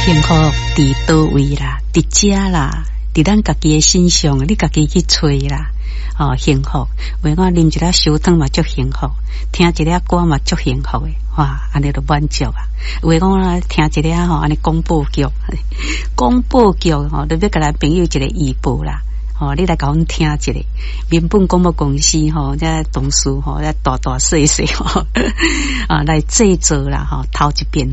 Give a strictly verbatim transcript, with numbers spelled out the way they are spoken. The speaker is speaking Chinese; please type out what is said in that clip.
幸福伫倒位啦，伫遮啦，伫咱家己的身上，你家己去找啦。哦，幸福，为我啉一粒烧汤嘛足幸福，听一粒歌嘛足幸福的，哇，安尼就满足啊。为我听一粒吼，安尼广播剧，广播剧吼，都要甲咱朋友一个预报啦。哦，你来甲阮听一下，原本广播公司吼，这同事吼，这大大细细吼，啊来制作啦吼，头一遍。